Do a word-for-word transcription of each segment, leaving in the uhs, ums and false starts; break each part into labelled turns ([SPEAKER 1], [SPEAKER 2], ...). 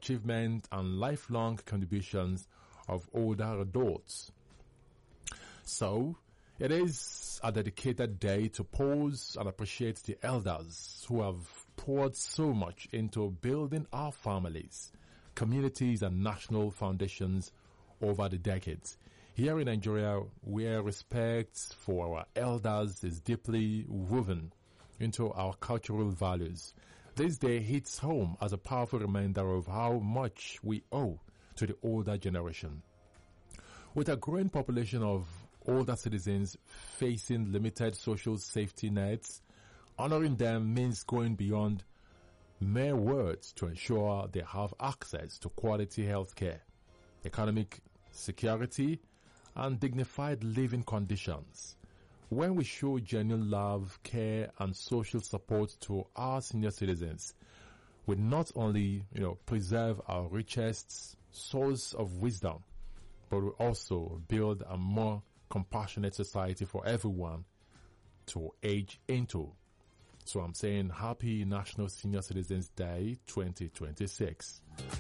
[SPEAKER 1] achievement and lifelong contributions of older adults. So, it is a dedicated day to pause and appreciate the elders who have poured so much into building our families, communities and national foundations over the decades. Here in Nigeria, where respect for our elders is deeply woven into our cultural values, this day hits home as a powerful reminder of how much we owe to the older generation. With a growing population of older citizens facing limited social safety nets, honoring them means going beyond mere words to ensure they have access to quality health care, economic security, and dignified living conditions. When we show genuine love, care, and social support to our senior citizens, we not only, you know, preserve our richest source of wisdom, but we also build a more compassionate society for everyone to age into. So I'm saying Happy National Senior Citizens Day twenty twenty-six.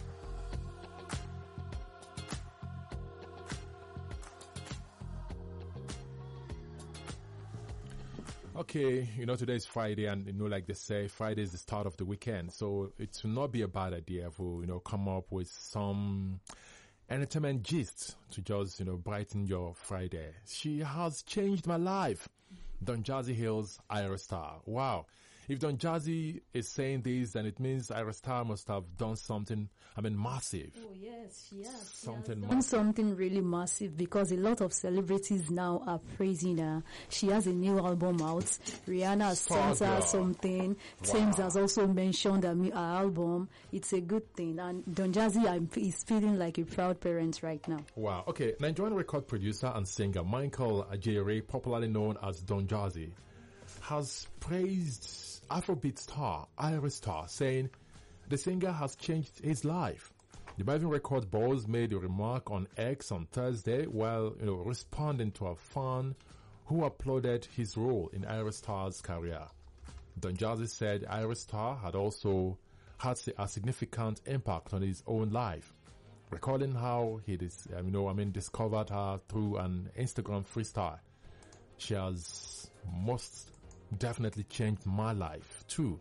[SPEAKER 1] Okay, you know, today is Friday, and, you know, like they say, Friday is the start of the weekend. So it will not be a bad idea for, you know, come up with some entertainment gist to just, you know, brighten your Friday. She has changed my life. Don Jazzy Hills, Ira Star. Wow. If Don Jazzy is saying this, then it means Ira Star must have done something, I mean, massive.
[SPEAKER 2] Oh, yes, she has.
[SPEAKER 1] Something
[SPEAKER 2] she has
[SPEAKER 1] done
[SPEAKER 2] something really massive, because a lot of celebrities now are praising her. She has a new album out. Rihanna has sent her something. Wow. Thames has also mentioned her, her album. It's a good thing. And Don Jazzy I'm, is feeling like a proud parent right now.
[SPEAKER 1] Wow. Okay. Nigerian record producer and singer Michael Ajere, popularly known as Don Jazzy, has praised Afrobeat star Ira Star, saying the singer has changed his life. The Melvin Record boss made a remark on X on Thursday while, you know, responding to a fan who applauded his role in Ira Star's career. Don Jazzy said Ira Star had also had a significant impact on his own life, recalling how he dis, you know, I mean, discovered her through an Instagram freestyle. She has most definitely changed my life too.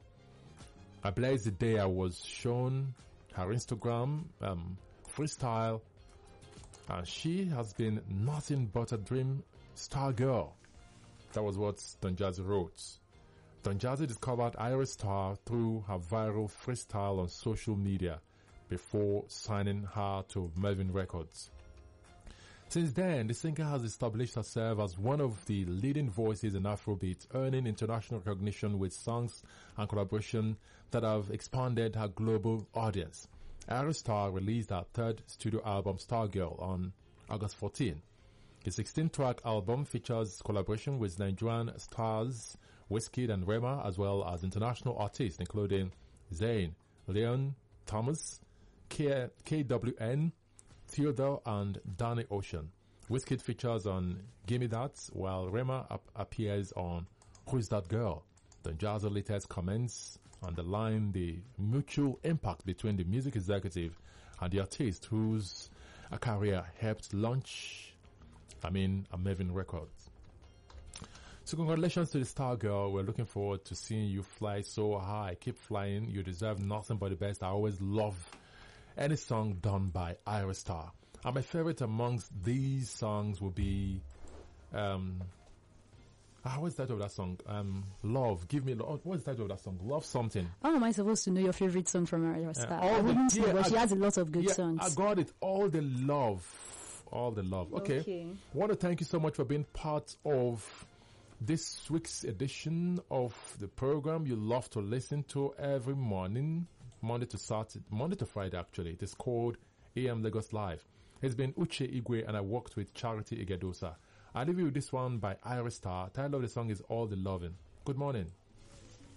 [SPEAKER 1] I blazed the day I was shown her Instagram um, freestyle, and she has been nothing but a dream star girl. That was what Don Jazzy wrote. Don Jazzy discovered Ira Star through her viral freestyle on social media before signing her to Melvin Records. Since then, the singer has established herself as one of the leading voices in Afrobeat, earning international recognition with songs and collaboration that have expanded her global audience. Ira Star released her third studio album, Stargirl, on August fourteenth. The sixteen-track album features collaboration with Nigerian stars Wizkid and Rema, as well as international artists including Zayn, Leon Thomas, K- KWN, Theodore, and Danny Ocean. Wizkid features on Gimme That, while Rema ap- appears on Who's That Girl? Don Jazzy latest comments underline the mutual impact between the music executive and the artist whose a career helped launch, I mean, a Melvin Records. So congratulations to the star girl. We're looking forward to seeing you fly so high. Keep flying. You deserve nothing but the best. I always love any song done by Ira Star. And my favorite amongst these songs will be, um, ah, what's the title of that song? Um, Love. Give me love. What's the title of that song? Love something.
[SPEAKER 2] How am I supposed to know your favorite song from Ira Star?
[SPEAKER 1] Uh,
[SPEAKER 2] I wouldn't
[SPEAKER 1] the,
[SPEAKER 2] know,
[SPEAKER 1] yeah,
[SPEAKER 2] but
[SPEAKER 1] I,
[SPEAKER 2] she has a lot of good
[SPEAKER 1] yeah,
[SPEAKER 2] songs.
[SPEAKER 1] I got it. All the love. All the love. Okay.
[SPEAKER 2] Okay.
[SPEAKER 1] I want to thank you so much for being part of this week's edition of the program you love to listen to every morning, Monday to Saturday, Monday to Friday actually. It is called A M Lagos Live. It's been Uche Igwe and I worked with Charity Igedosa. I leave you with this one by Ira Star. The title of the song is All the Loving. Good morning.